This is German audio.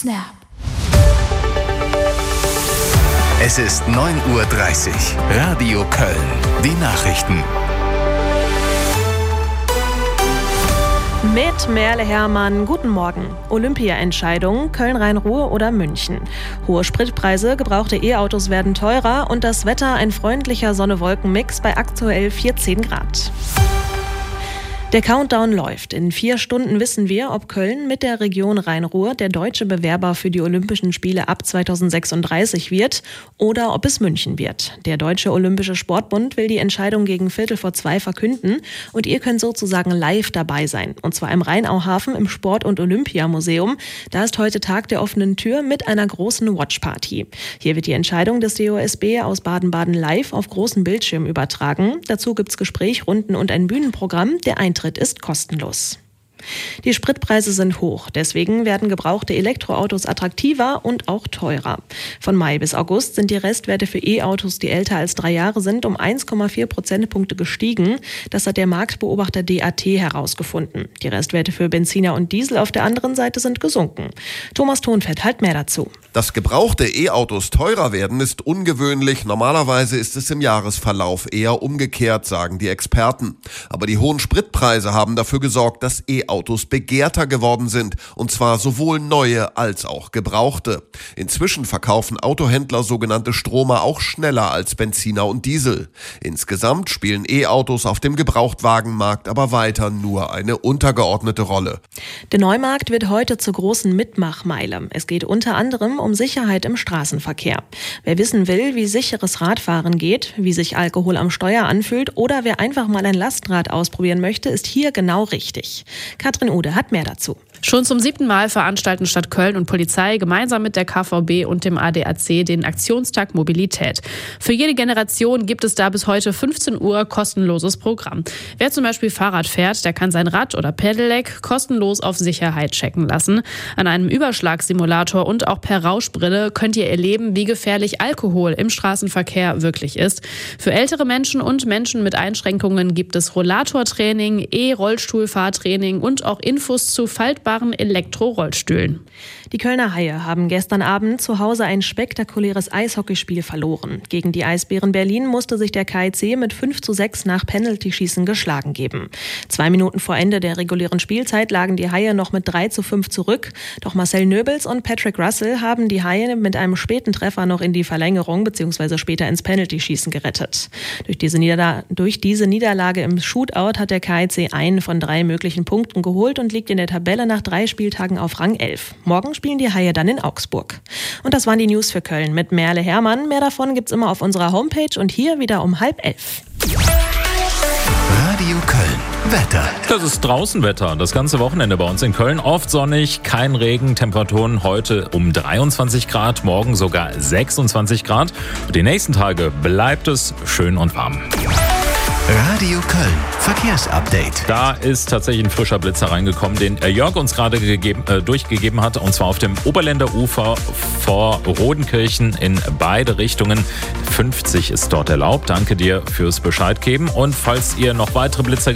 Snap. Es ist 9:30 Uhr. Radio Köln. Die Nachrichten. Mit Merle Hermann, guten Morgen. Olympia-Entscheidung, Köln-Rhein-Ruhr oder München. Hohe Spritpreise, gebrauchte E-Autos werden teurer und das Wetter ein freundlicher Sonne-Wolken-Mix bei aktuell 14 Grad. Der Countdown läuft. In 4 Stunden wissen wir, ob Köln mit der Region Rhein-Ruhr der deutsche Bewerber für die Olympischen Spiele ab 2036 wird oder ob es München wird. Der Deutsche Olympische Sportbund will die Entscheidung gegen 1:45 verkünden und ihr könnt sozusagen live dabei sein. Und zwar im Rheinauhafen im Sport- und Olympiamuseum. Da ist heute Tag der offenen Tür mit einer großen Watchparty. Hier wird die Entscheidung des DOSB aus Baden-Baden live auf großen Bildschirm übertragen. Dazu gibt's Gespräch, Runden und ein Bühnenprogramm. Der Eintritt ist kostenlos. Die Spritpreise sind hoch, deswegen werden gebrauchte Elektroautos attraktiver und auch teurer. Von Mai bis August sind die Restwerte für E-Autos, die älter als 3 Jahre sind, um 1,4 Prozentpunkte gestiegen. Das hat der Marktbeobachter DAT herausgefunden. Die Restwerte für Benziner und Diesel auf der anderen Seite sind gesunken. Thomas Thonfett hat mehr dazu. Dass gebrauchte E-Autos teurer werden, ist ungewöhnlich. Normalerweise ist es im Jahresverlauf eher umgekehrt, sagen die Experten. Aber die hohen Spritpreise haben dafür gesorgt, dass E-Autos begehrter geworden sind, und zwar sowohl neue als auch gebrauchte. Inzwischen verkaufen Autohändler sogenannte Stromer auch schneller als Benziner und Diesel. Insgesamt spielen E-Autos auf dem Gebrauchtwagenmarkt aber weiter nur eine untergeordnete Rolle. Der Neumarkt wird heute zur großen Mitmachmeile. Es geht unter anderem um Sicherheit im Straßenverkehr. Wer wissen will, wie sicheres Radfahren geht, wie sich Alkohol am Steuer anfühlt oder wer einfach mal ein Lastenrad ausprobieren möchte, ist hier genau richtig. Katrin Ude hat mehr dazu. Schon zum 7. Mal veranstalten Stadt Köln und Polizei gemeinsam mit der KVB und dem ADAC den Aktionstag Mobilität. Für jede Generation gibt es da bis heute 15 Uhr kostenloses Programm. Wer zum Beispiel Fahrrad fährt, der kann sein Rad oder Pedelec kostenlos auf Sicherheit checken lassen. An einem Überschlagssimulator und auch per Rauschbrille könnt ihr erleben, wie gefährlich Alkohol im Straßenverkehr wirklich ist. Für ältere Menschen und Menschen mit Einschränkungen gibt es Rollatortraining, E-Rollstuhlfahrtraining und auch Infos zu faltbaren Elektrorollstühlen. Die Kölner Haie haben gestern Abend zu Hause ein spektakuläres Eishockeyspiel verloren. Gegen die Eisbären Berlin musste sich der KIC mit 5:6 nach Penaltyschießen geschlagen geben. 2 Minuten vor Ende der regulären Spielzeit lagen die Haie noch mit 3:5 zurück. Doch Marcel Nöbels und Patrick Russell haben die Haie mit einem späten Treffer noch in die Verlängerung bzw. später ins Penaltyschießen gerettet. Durch diese Niederlage im Shootout hat der KIC einen von 3 möglichen Punkten geholt und liegt in der Tabelle nach 3 Spieltagen auf Rang 11. Morgen spielen die Haie dann in Augsburg. Und das waren die News für Köln mit Merle Hermann. Mehr davon gibt's immer auf unserer Homepage und hier wieder um 10:30. Radio Köln. Wetter. Das ist Draußenwetter. Das ganze Wochenende bei uns in Köln. Oft sonnig, kein Regen. Temperaturen heute um 23 Grad, morgen sogar 26 Grad. Und die nächsten Tage bleibt es schön und warm. Radio Köln. Verkehrsupdate. Da ist tatsächlich ein frischer Blitzer reingekommen, den Jörg uns gerade durchgegeben hat. Und zwar auf dem Oberländer Ufer vor Rodenkirchen in beide Richtungen. 50 ist dort erlaubt. Danke dir fürs Bescheid geben. Und falls ihr noch weitere Blitzer